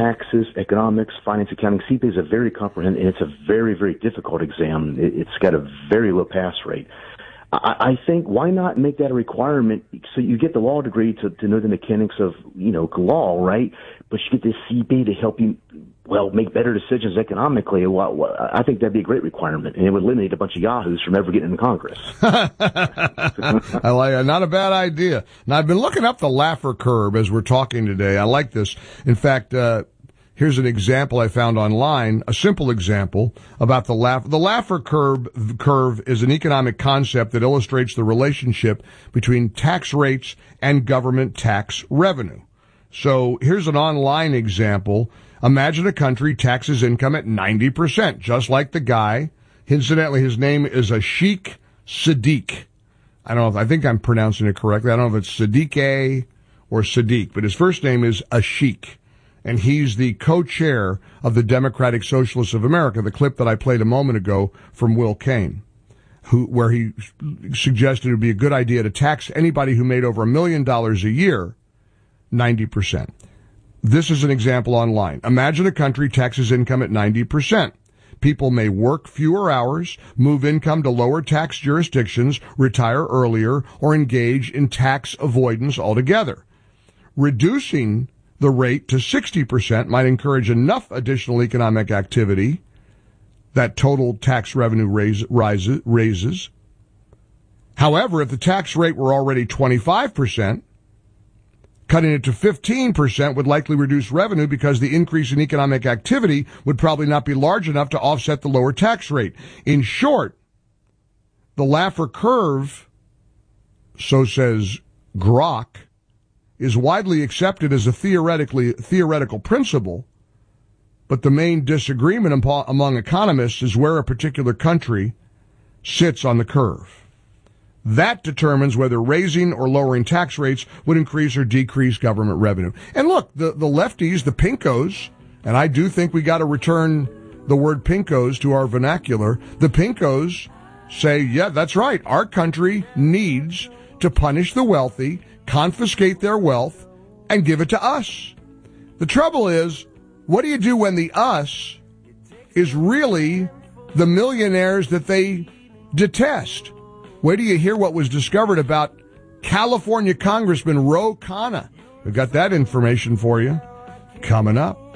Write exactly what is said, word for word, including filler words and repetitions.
taxes, economics, finance, accounting. C P A is a very comprehensive, and it's a very, very difficult exam. It, it's got a very low pass rate. I, I think why not make that a requirement so you get the law degree to, to know the mechanics of, you know, law, right? But you get this C P A to help you, well, make better decisions economically. Well, well, I think that'd be a great requirement, and it would eliminate a bunch of yahoos from ever getting into Congress. I like it. Not a bad idea. Now, I've been looking up the Laffer curve as we're talking today. I like this. In fact, uh, here's an example I found online, a simple example about the Laffer. The Laffer curve, curve is an economic concept that illustrates the relationship between tax rates and government tax revenue. So here's an online example. Imagine a country taxes income at ninety percent, just like the guy. Incidentally, his name is Ashik Sadiq. I don't know if, I think I'm pronouncing it correctly. I don't know if it's Sadiq or Sadiq, but his first name is Ashik. And he's the co-chair of the Democratic Socialists of America, the clip that I played a moment ago from Will Cain, who, where he suggested it would be a good idea to tax anybody who made over a million dollars a year ninety percent. This is an example online. Imagine a country taxes income at ninety percent. People may work fewer hours, move income to lower tax jurisdictions, retire earlier, or engage in tax avoidance altogether. Reducing the rate to sixty percent might encourage enough additional economic activity that total tax revenue raise, rises, raises. However, if the tax rate were already twenty-five percent, cutting it to fifteen percent would likely reduce revenue because the increase in economic activity would probably not be large enough to offset the lower tax rate. In short, the Laffer curve, so says Grok, is widely accepted as a theoretically theoretical principle, but the main disagreement among economists is where a particular country sits on the curve. That determines whether raising or lowering tax rates would increase or decrease government revenue. And look, the, the lefties, the pinkos, and I do think we got to return the word pinkos to our vernacular. The pinkos say, yeah, that's right. Our country needs to punish the wealthy, confiscate their wealth, and give it to us. The trouble is, what do you do when the us is really the millionaires that they detest? Wait till you hear what was discovered about California Congressman Ro Khanna. We've got that information for you coming up.